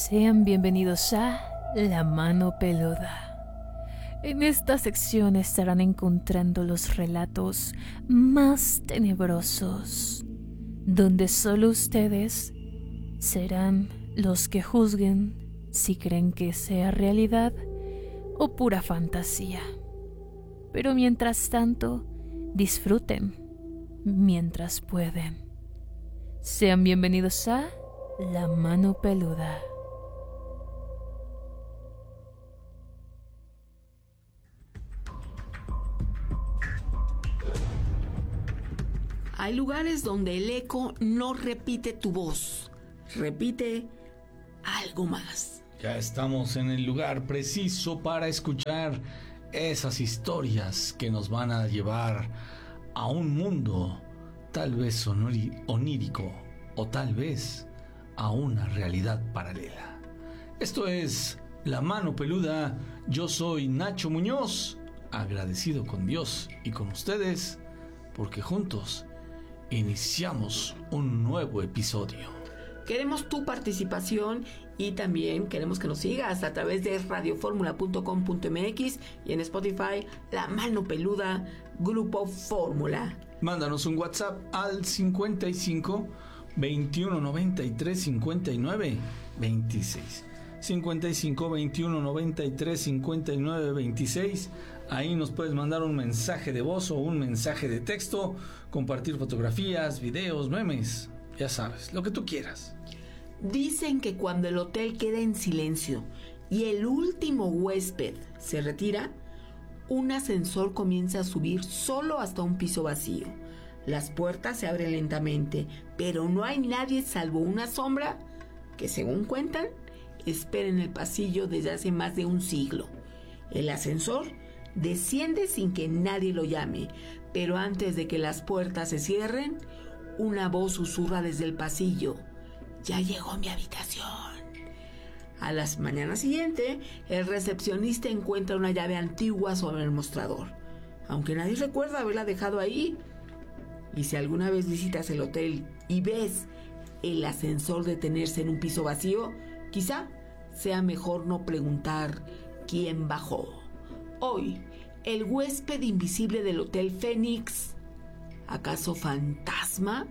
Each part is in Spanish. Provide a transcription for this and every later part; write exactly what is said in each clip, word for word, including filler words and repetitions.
Sean bienvenidos a La Mano Peluda. En esta sección estarán encontrando los relatos más tenebrosos, donde solo ustedes serán los que juzguen si creen que sea realidad o pura fantasía. Pero mientras tanto, disfruten mientras pueden. Sean bienvenidos a La Mano Peluda. Hay lugares donde el eco no repite tu voz, repite algo más. Ya estamos en el lugar preciso para escuchar esas historias que nos van a llevar a un mundo tal vez onori- onírico o tal vez a una realidad paralela. Esto es La Mano Peluda. Yo soy Nacho Muñoz, agradecido con Dios y con ustedes, porque juntos iniciamos un nuevo episodio. Queremos tu participación y también queremos que nos sigas a través de radio fórmula punto com punto m x y en Spotify, La Mano Peluda, Grupo Fórmula. Mándanos un WhatsApp al cincuenta y cinco, veintiuno, noventa y tres, cincuenta y nueve, veintiséis. cincuenta y cinco, veintiuno, noventa y tres, cincuenta y nueve, veintiséis. Ahí nos puedes mandar un mensaje de voz o un mensaje de texto, compartir fotografías, videos, memes, ya sabes, lo que tú quieras. Dicen que cuando el hotel queda en silencio y el último huésped se retira, un ascensor comienza a subir solo hasta un piso vacío. Las puertas se abren lentamente, pero no hay nadie salvo una sombra que, según cuentan, espera en el pasillo desde hace más de un siglo. El ascensor desciende sin que nadie lo llame, pero antes de que las puertas se cierren, una voz susurra desde el pasillo: «Ya llegó mi habitación». A la mañana siguiente, el recepcionista encuentra una llave antigua sobre el mostrador, aunque nadie recuerda haberla dejado ahí. Y si alguna vez visitas el hotel y ves el ascensor detenerse en un piso vacío, quizá sea mejor no preguntar quién bajó. Hoy, el huésped invisible del Hotel Fénix, ¿acaso fantasma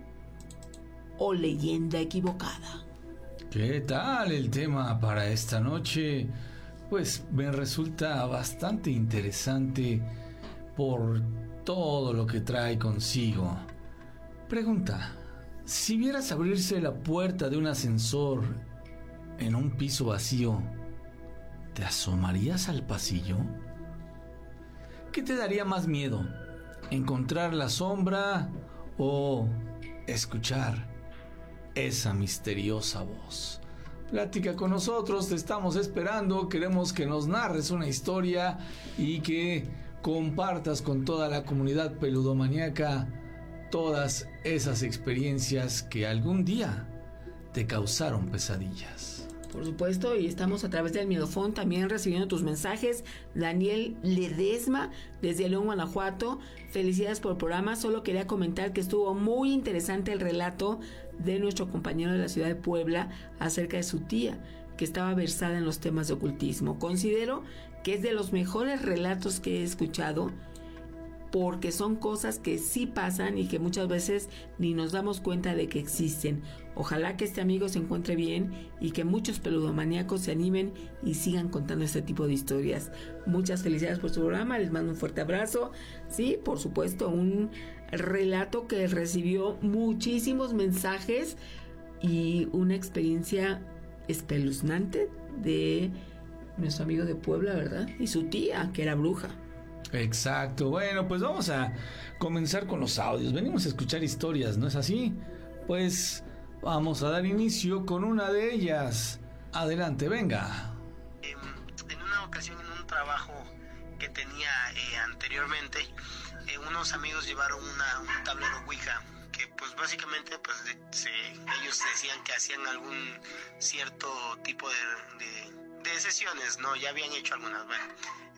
o leyenda equivocada? ¿Qué tal el tema para esta noche? Pues me resulta bastante interesante por todo lo que trae consigo. Pregunta: si vieras abrirse la puerta de un ascensor en un piso vacío, ¿te asomarías al pasillo? ¿Qué te daría más miedo? ¿Encontrar la sombra o escuchar esa misteriosa voz? Platica con nosotros, te estamos esperando. Queremos que nos narres una historia y que compartas con toda la comunidad peludomaníaca todas esas experiencias que algún día te causaron pesadillas. Por supuesto, y estamos a través del Miedofón también recibiendo tus mensajes. Daniel Ledesma, desde León, Guanajuato. Felicidades por el programa. Solo quería comentar que estuvo muy interesante el relato de nuestro compañero de la ciudad de Puebla acerca de su tía, que estaba versada en los temas de ocultismo. Considero que es de los mejores relatos que he escuchado, porque son cosas que sí pasan y que muchas veces ni nos damos cuenta de que existen. Ojalá que este amigo se encuentre bien y que muchos peludomaníacos se animen y sigan contando este tipo de historias. Muchas felicidades por su programa, les mando un fuerte abrazo. Sí, por supuesto, un relato que recibió muchísimos mensajes y una experiencia espeluznante de nuestro amigo de Puebla, ¿verdad? Y su tía, que era bruja. Exacto. Bueno, pues vamos a comenzar con los audios. Venimos a escuchar historias, ¿no es así? Pues vamos a dar inicio con una de ellas. Adelante, venga. Eh, en una ocasión, en un trabajo que tenía eh, anteriormente, eh, unos amigos llevaron una, un tablero Ouija, que pues básicamente pues de, se, ellos decían que hacían algún cierto tipo de, de, de sesiones, ¿no? Ya habían hecho algunas, bueno.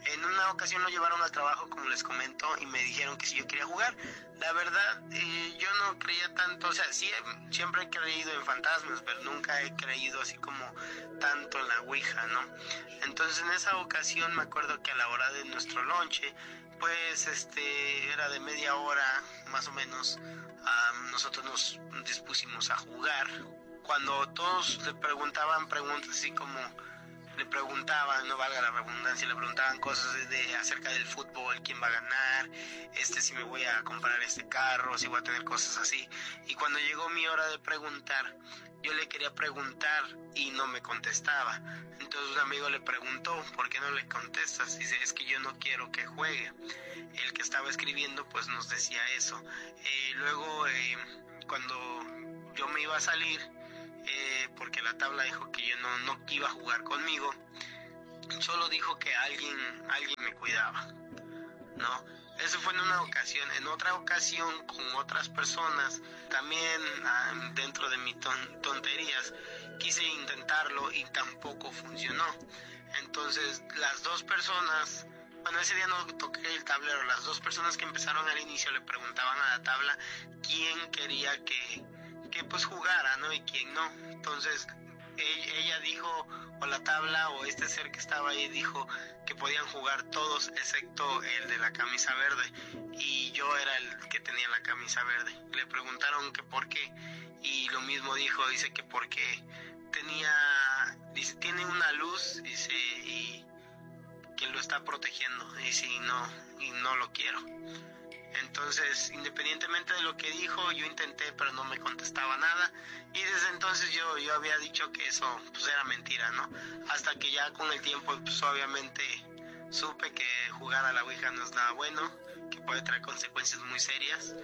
En una ocasión lo llevaron al trabajo, como les comento, y me dijeron que si yo quería jugar. La verdad, eh, yo no creía tanto, o sea, sí, siempre he creído en fantasmas, pero nunca he creído así como tanto en la Ouija, ¿no? Entonces en esa ocasión me acuerdo que a la hora de nuestro lonche, pues este era de media hora más o menos, um, nosotros nos dispusimos a jugar. Cuando todos le preguntaban preguntas así como, le preguntaban, no valga la redundancia, le preguntaban cosas de, de acerca del fútbol, quién va a ganar, este si me voy a comprar este carro, si voy a tener cosas así. Y cuando llegó mi hora de preguntar, yo le quería preguntar y no me contestaba. Entonces un amigo le preguntó, ¿por qué no le contestas? Dice, es que yo no quiero que juegue. El que estaba escribiendo pues nos decía eso. Eh, luego eh, cuando yo me iba a salir, eh, porque la tabla dijo que yo no, no iba a jugar conmigo, solo dijo que alguien, alguien me cuidaba, ¿no? Eso fue en una ocasión. En otra ocasión, con otras personas, también ah, dentro de mis ton- tonterías, quise intentarlo y tampoco funcionó. Entonces, las dos personas, bueno, ese día no toqué el tablero, las dos personas que empezaron al inicio le preguntaban a la tabla quién quería que, que pues jugara, ¿no? Y quién no. Entonces, ella dijo, o la tabla o este ser que estaba ahí dijo que podían jugar todos excepto el de la camisa verde, y yo era el que tenía la camisa verde. Le preguntaron que por qué, y lo mismo dijo, dice que porque tenía, dice, tiene una luz, dice, y que lo está protegiendo, dice, y no, y no lo quiero. Entonces, independientemente de lo que dijo, yo intenté, pero no me contestaba nada. Y desde entonces yo, yo había dicho que eso pues era mentira, ¿no? Hasta que ya con el tiempo, pues obviamente supe que jugar a la Ouija no es nada bueno, que puede traer consecuencias muy serias.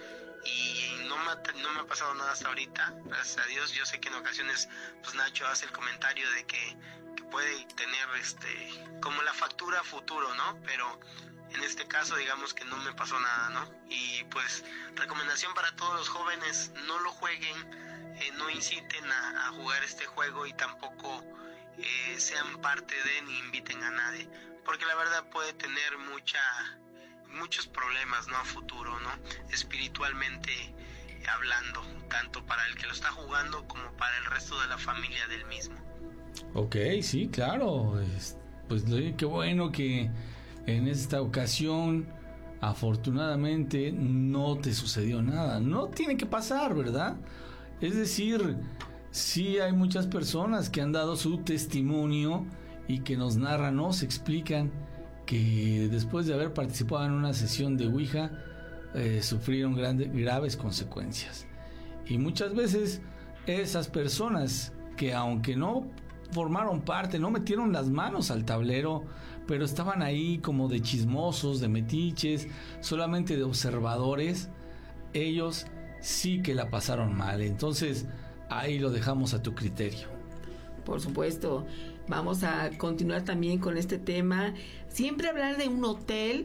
Y no me, ha, no me ha pasado nada hasta ahorita, gracias a Dios. Yo sé que en ocasiones, pues Nacho hace el comentario de que, que puede tener este como la factura a futuro, ¿no? Pero en este caso, digamos que no me pasó nada, ¿no? Y pues, recomendación para todos los jóvenes, no lo jueguen, eh, no inciten a, a jugar este juego y tampoco eh, sean parte de ni inviten a nadie, porque la verdad puede tener mucha, muchos problemas, ¿no? A futuro, ¿no? Espiritualmente hablando, tanto para el que lo está jugando como para el resto de la familia del mismo. Ok, sí, claro. Pues qué bueno que en esta ocasión, afortunadamente, no te sucedió nada. No tiene que pasar, ¿verdad? Es decir, sí hay muchas personas que han dado su testimonio y que nos narran, nos explican que después de haber participado en una sesión de Ouija, eh, sufrieron grandes, graves consecuencias. Y muchas veces esas personas que, aunque no formaron parte, no metieron las manos al tablero, pero estaban ahí como de chismosos, de metiches, solamente de observadores, ellos sí que la pasaron mal. Entonces, ahí lo dejamos a tu criterio. Por supuesto, vamos a continuar también con este tema. Siempre hablar de un hotel,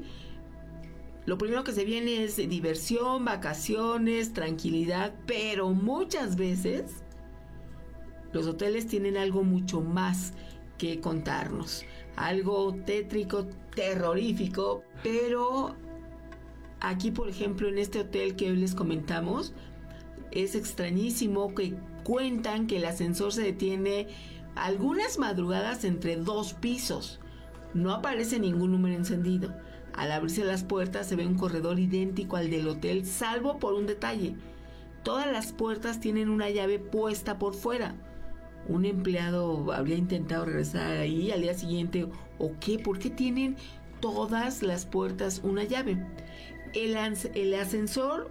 lo primero que se viene es diversión, vacaciones, tranquilidad, pero muchas veces los hoteles tienen algo mucho más que contarnos, algo tétrico, terrorífico, pero aquí, por ejemplo, en este hotel que hoy les comentamos, es extrañísimo que cuentan que el ascensor se detiene algunas madrugadas entre dos pisos. No aparece ningún número encendido. Al abrirse las puertas se ve un corredor idéntico al del hotel, salvo por un detalle. Todas las puertas tienen una llave puesta por fuera. Un empleado habría intentado regresar ahí al día siguiente, ¿o qué? ¿Por qué tienen todas las puertas una llave? El, el ascensor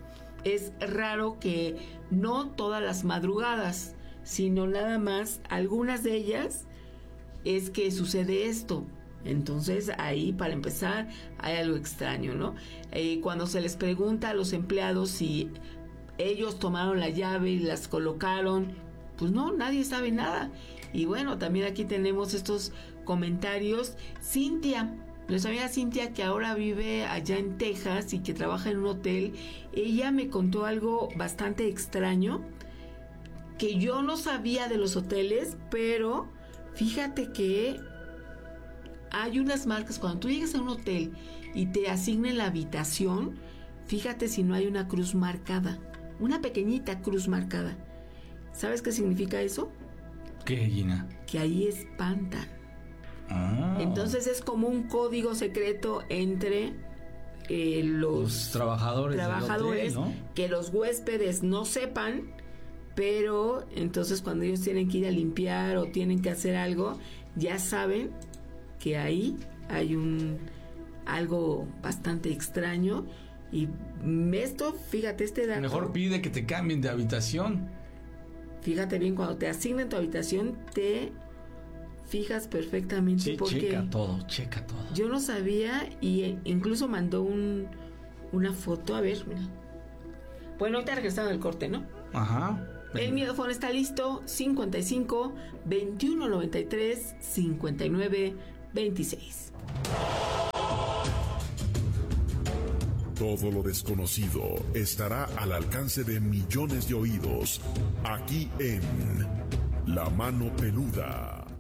es raro que no todas las madrugadas, sino nada más algunas de ellas es que sucede esto. Entonces ahí, para empezar, hay algo extraño, ¿no? Eh, cuando se les pregunta a los empleados si ellos tomaron la llave y las colocaron, pues no, nadie sabe nada. Y bueno, también aquí tenemos estos comentarios. Cintia, nuestra amiga Cintia, que ahora vive allá en Texas y que trabaja en un hotel, ella me contó algo bastante extraño que yo no sabía de los hoteles, pero fíjate que hay unas marcas, cuando tú llegues a un hotel y te asignen la habitación, fíjate si no hay una cruz marcada, una pequeñita cruz marcada. ¿Sabes qué significa eso? ¿Qué, Gina? Que ahí espantan. Ah. Entonces es como un código secreto entre eh, los, los trabajadores, trabajadores del hotel, ¿no? Que los huéspedes no sepan, pero entonces cuando ellos tienen que ir a limpiar o tienen que hacer algo, ya saben que ahí hay un algo bastante extraño. Y esto, fíjate, este dato, mejor pide que te cambien de habitación. Fíjate bien, cuando te asignen tu habitación, te fijas perfectamente. Sí, porque checa todo, checa todo. yo no sabía, y incluso mandó un una foto, a ver, mira. Bueno, ahorita regresando al corte, ¿no? Ajá. El Miedofón está listo, cincuenta y cinco, veintiuno noventa y tres, cincuenta y nueve veintiséis. Todo lo desconocido estará al alcance de millones de oídos, aquí en La Mano Peluda.